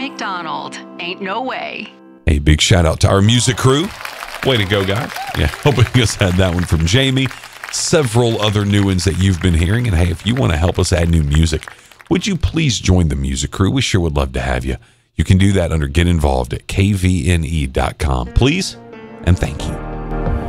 McDonald. Ain't no way. A big shout out to our music crew. Way to go, guys. Yeah, hoping you guys had that one from Jamie. Several other new ones that you've been hearing. And hey, if you want to help us add new music, would you please join the music crew? We sure would love to have you. You can do that under Get Involved at kvne.com. Please and thank you.